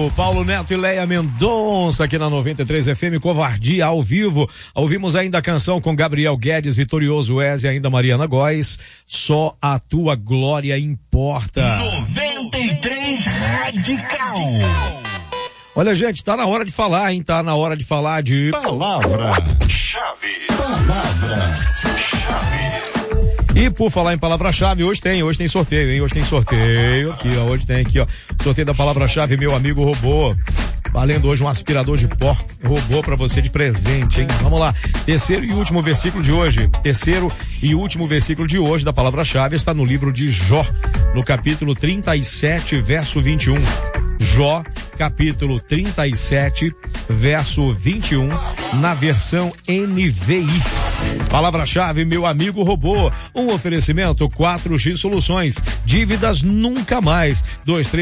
Paulo Neto e Leia Mendonça aqui na 93 FM, Covardia ao vivo. Ouvimos ainda a canção com Gabriel Guedes, Vitorioso Wes e ainda Mariana Góes, Só a Tua Glória Importa. 93 Radical. Olha, gente, tá na hora de falar, hein? Tá na hora de falar de... Palavra-chave. Palavra-chave. E por falar em palavra-chave, hoje tem sorteio, hein? Hoje tem sorteio aqui, ó. Hoje tem aqui, ó. Sorteio da palavra-chave, meu amigo robô. Valendo hoje um aspirador de pó robô pra você de presente, hein? Vamos lá. Terceiro e último versículo de hoje da palavra-chave está no livro de Jó, no capítulo 37, verso 21. Jó, capítulo 37, verso 21, na versão NVI. Palavra-chave, meu amigo robô. Um oferecimento 4X Soluções. Dívidas nunca mais. 23